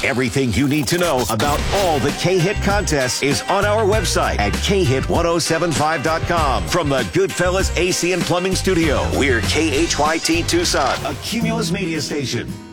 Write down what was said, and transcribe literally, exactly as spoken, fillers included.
Everything you need to know about all the K-Hit contests is on our website at K hit ten seventy-five dot com. From the Goodfellas A C and Plumbing Studio, we're K H Y T Tucson, a Cumulus media station.